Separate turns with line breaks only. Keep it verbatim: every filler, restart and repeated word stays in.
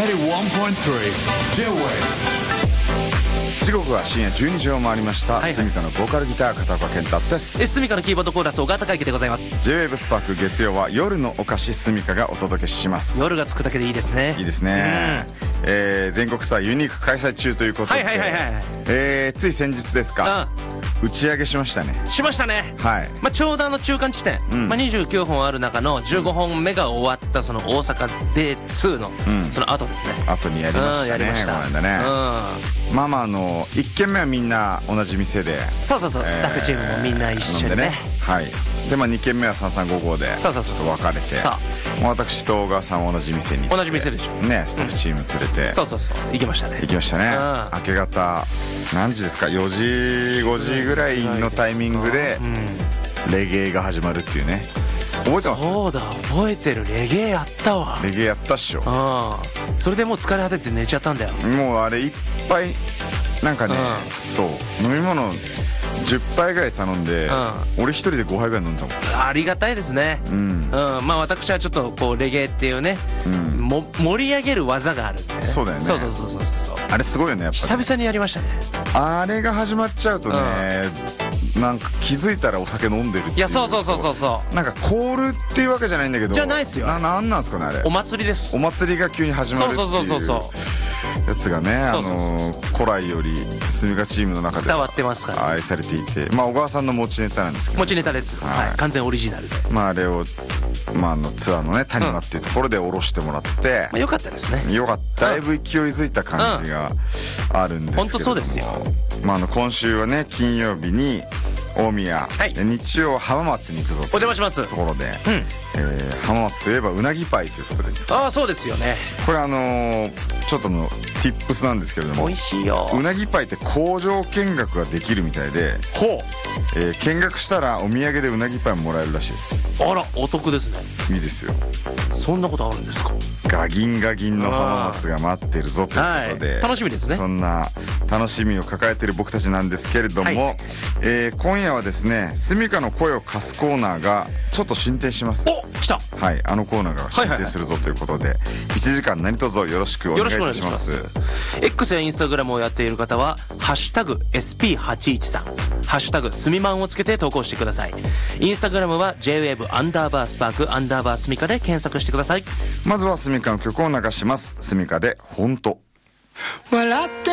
時刻は深夜じゅうにじを回りました。はいはい、スミカのボーカルギター片岡健太です。
スミカのキーボードコーラス小川隆之でございます。
ジェイウェーブ スパーク月曜は夜のお菓子スミカがお届けします。
夜がつくだけでいいですね。
いいですね、うんえー、全国ツアーユニーク開催中ということで、はいはいはいはいえー、つい先日ですか、うん、打ち上げしましたね。
しましたね。
はい、
まあ、ちょうどあの中間地点、うんまあ、にじゅうきゅうほんある中のじゅうごほんめが終わったその大阪デーツーのその後ですね、
うん、後にやりましたね、うん、やりましたこの間ね、うん、まあまああのいっけんめはみんな同じ店で
そうそうそう、えー、スタッフチームもみんな一緒で ね, ね
はいでまあにけんめはさんさんごごでちょっと分かれて、私と小川さんは同じ店に
同じ店でしょね、
スタッフチーム連れて、うん、
そうそうそう行きましたね
行きましたね、うん、明け方何時ですかよじごじぐらいのタイミングでレゲエが始まるっていうね。覚えてます？
そうだ覚えてる。レゲエやったわ。
レゲエやったっしょ。
あそれでもう疲れ果てて寝ちゃったんだよ。
もうあれいっぱいなんかね、うん、そう飲み物じゅっぱいぐらい頼んで、うん、俺一人でごはいぐらい飲んだもん。
ありがたいですね、うん、うん、まあ私はちょっとこうレゲエっていうね、うん、も盛り上げる技があるんで、ね、
そうだよね。
そうそうそうそうそう
あれすごいよねやっぱり、
ね、久々にやりましたね。
あれが始まっちゃうとね、うん、なんか気づいたらお酒飲んでるっていう。い
やそうそうそうそうそう
なんかコールっていうわけじゃないんだけど。
じゃないっすよ。
な、なんなんすかねあれ。
お祭りです。
お祭りが急に始まるっていう
そうそうそうそうそう
やつがね、あの古来よりスミカチームの中で
伝わってますから
愛されていて、まあ小川さんの持ちネタなんですけど、
持ちネタです、はいはい、完全オリジナルで、
まああれを、まあ、あのツアーのね谷間っていうところで下ろしてもらって、うんま
あ、よかったですね。
よかった。だいぶ勢いづいた感じがあるんですけれども、
本当そうですよ。
まあ、あの今週はね金曜日に大宮、はい、日曜浜松に行くぞと
お邪魔します
ところで、うんえー、浜松といえばうなぎパイということです。
ああそうですよね。
これあのー、ちょっとのティップスなんですけれども、
美味しいよ。
うなぎパイって工場見学ができるみたいで、
ほう、
えー、見学したらお土産でうなぎパイもらえるらしいです。
あらお得ですね。い
いですよ。
そんなことあるんですか。
ガギンガギンの浜松が待ってるぞということで、
はい、楽しみですね。
そんな楽しみを抱えている僕たちなんですけれども、はいえー、今夜はですねスミカの声を貸すコーナーがちょっと進展します。
お来た。
はい、あのコーナーが進展するぞということで、はいはいはい、いちじかん何卒よろしくお願いいたします。
X やインスタグラムをやっている方はハッシュタグ エスピーはちいちさん ハッシュタグスミマンをつけて投稿してください。インスタグラムは ジェイウェーブ アンダーバースパークアンダーバースミカで検索してください。
まずはスミカの曲を流します。スミカでほんと。笑って